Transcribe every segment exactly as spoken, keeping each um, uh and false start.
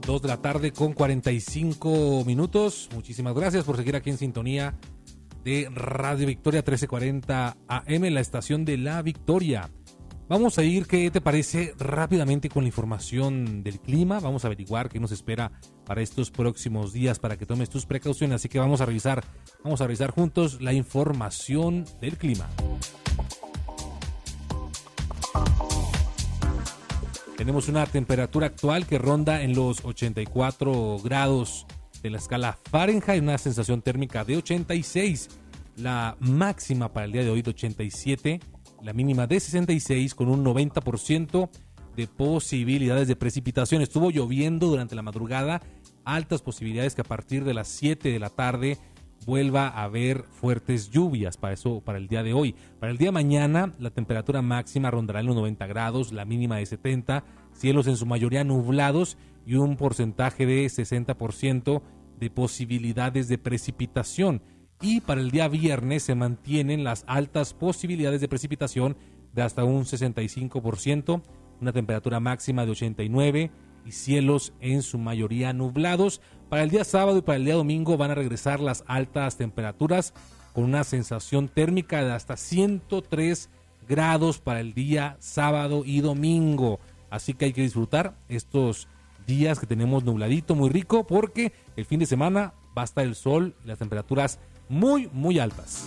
dos de la tarde con cuarenta y cinco minutos. Muchísimas gracias por seguir aquí en sintonía de Radio Victoria trece cuarenta A M, la estación de la Victoria. Vamos a ir, ¿qué te parece? Rápidamente con la información del clima. Vamos a averiguar qué nos espera para estos próximos días para que tomes tus precauciones. Así que vamos a revisar, vamos a revisar juntos la información del clima. Tenemos una temperatura actual que ronda en los ochenta y cuatro grados de la escala Fahrenheit, una sensación térmica de ochenta y seis, la máxima para el día de hoy de ochenta y siete, la mínima de sesenta y seis, con un noventa por ciento de posibilidades de precipitación. Estuvo lloviendo durante la madrugada, altas posibilidades que a partir de las siete de la tarde vuelva a haber fuertes lluvias para eso, para el día de hoy. Para el día de mañana, la temperatura máxima rondará en los noventa grados, la mínima de setenta, cielos en su mayoría nublados y un porcentaje de sesenta por ciento de posibilidades de precipitación. Y para el día viernes se mantienen las altas posibilidades de precipitación de hasta un sesenta y cinco por ciento, una temperatura máxima de ochenta y nueve y cielos en su mayoría nublados. Para el día sábado y para el día domingo van a regresar las altas temperaturas con una sensación térmica de hasta ciento tres grados para el día sábado y domingo. Así que hay que disfrutar estos días que tenemos nubladito, muy rico, porque el fin de semana va a estar el sol y las temperaturas muy, muy altas.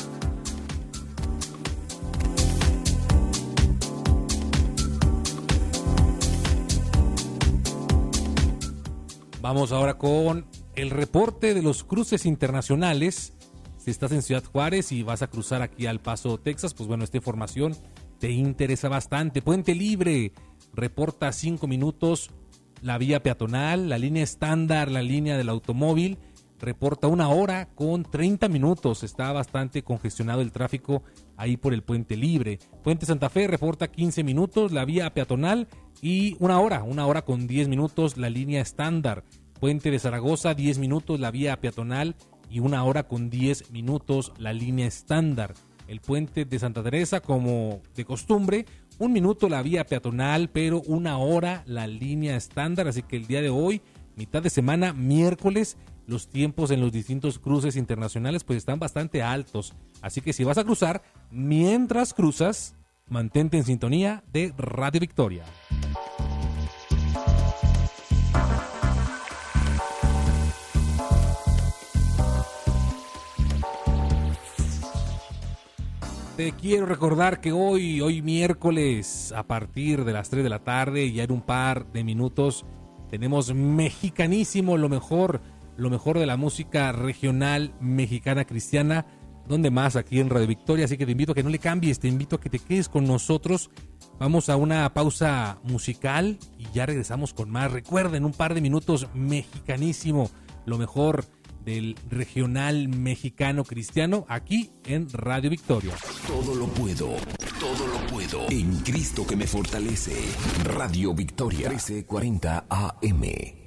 Vamos ahora con el reporte de los cruces internacionales. Si estás en Ciudad Juárez y vas a cruzar aquí al Paso, Texas, pues bueno, esta información te interesa bastante. Puente Libre reporta cinco minutos la vía peatonal, la línea estándar, la línea del automóvil, reporta una hora con treinta minutos. Está bastante congestionado el tráfico ahí por el Puente Libre. Puente Santa Fe reporta quince minutos la vía peatonal y una hora, una hora con diez minutos la línea estándar. Puente de Zaragoza, diez minutos la vía peatonal y una hora con diez minutos la línea estándar. El Puente de Santa Teresa, como de costumbre, un minuto la vía peatonal, pero una hora la línea estándar. Así que el día de hoy, mitad de semana, miércoles, los tiempos en los distintos cruces internacionales pues están bastante altos. Así que si vas a cruzar, mientras cruzas, mantente en sintonía de Radio Victoria. Te quiero recordar que hoy, hoy miércoles, a partir de las tres de la tarde, ya en un par de minutos, tenemos Mexicanísimo, lo mejor, lo mejor de la música regional mexicana cristiana, donde más aquí en Radio Victoria. Así que te invito a que no le cambies, te invito a que te quedes con nosotros. Vamos a una pausa musical y ya regresamos con más. Recuerda, en un par de minutos, Mexicanísimo, lo mejor del regional mexicano cristiano, aquí en Radio Victoria. Todo lo puedo, todo lo puedo en Cristo que me fortalece. Radio Victoria trece cuarenta A M.